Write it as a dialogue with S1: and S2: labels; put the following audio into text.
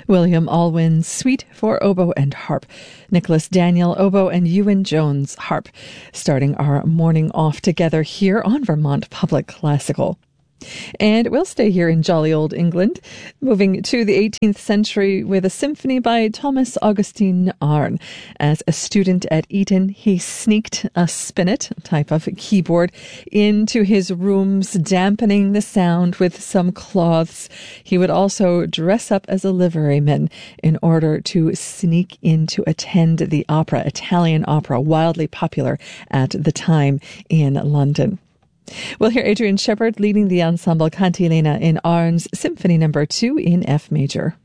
S1: William Alwyn's Suite for Oboe and Harp, Nicholas Daniel Oboe, and Ewan Jones Harp, starting our morning off together here on Vermont Public Classical. And we'll stay here in jolly old England, moving to the 18th century with a symphony by Thomas Augustine Arne. As a student at Eton, he sneaked a spinet, type of keyboard, into his rooms, dampening the sound with some cloths. He would also dress up as a liveryman in order to sneak in to attend the opera, Italian opera, wildly popular at the time in London. We'll hear Adrian Shepard leading the ensemble Cantilena in Arne's Symphony No. 2 in F major.